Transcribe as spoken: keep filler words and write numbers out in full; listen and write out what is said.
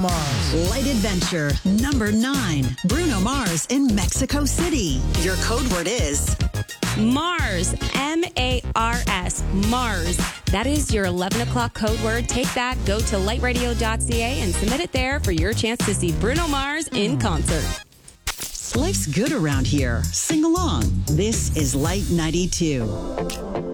Mars. Light Adventure, number nine. Bruno Mars in Mexico City. Your code word is Mars, M A R S, Mars. That is your eleven o'clock code word. Take that, go to light radio dot c a and submit it there for your chance to see Bruno Mars in concert. Life's good around here. Sing along. This is Light ninety-two.